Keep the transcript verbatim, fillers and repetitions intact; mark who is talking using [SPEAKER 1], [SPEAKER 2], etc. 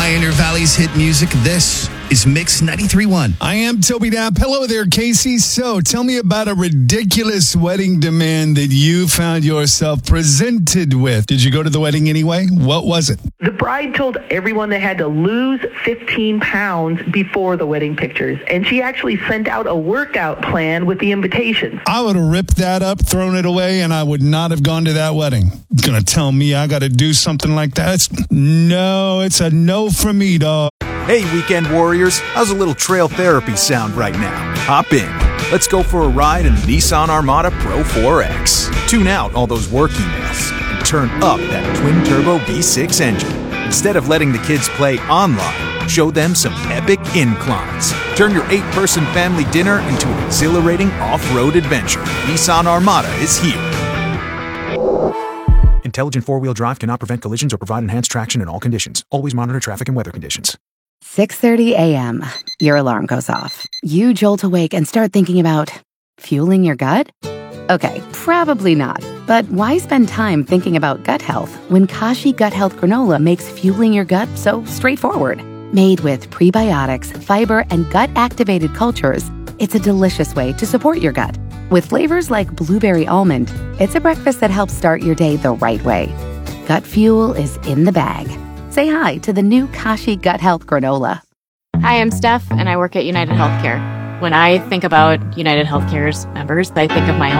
[SPEAKER 1] Pioneer Valley's hit music. This is Mix ninety-three point one.
[SPEAKER 2] I am Toby Knapp. Hello there, Casey. So tell me about a ridiculous wedding demand that you found yourself presented with. Did you go to the wedding anyway? What was it?
[SPEAKER 3] The bride told everyone they had to lose fifteen pounds before the wedding pictures, and she actually sent out a workout plan with the invitations.
[SPEAKER 2] I would have ripped that up, thrown it away, and I would not have gone to that wedding. Gonna tell me I got to do something like that? It's, no, it's a no from me, dog.
[SPEAKER 4] Hey, weekend warriors, how's a little trail therapy sound right now? Hop in. Let's go for a ride in the Nissan Armada Pro four X. Tune out all those work emails and turn up that twin-turbo V six engine. Instead of letting the kids play online, show them some epic inclines. Turn your eight-person family dinner into an exhilarating off-road adventure. Nissan Armada is here. Intelligent four-wheel drive cannot prevent collisions or provide enhanced traction in all conditions. Always monitor traffic and weather conditions.
[SPEAKER 5] six thirty a.m. Your alarm goes off. You jolt awake and start thinking about fueling your gut? Okay, probably not. But why spend time thinking about gut health when Kashi Gut Health Granola makes fueling your gut so straightforward? Made with prebiotics, fiber, and gut-activated cultures, it's a delicious way to support your gut. With flavors like blueberry almond, it's a breakfast that helps start your day the right way. Gut fuel is in the bag. Say hi to the new Kashi Gut Health Granola.
[SPEAKER 6] Hi, I'm Steph, and I work at United Healthcare. When I think about United Healthcare's members, I think of my own.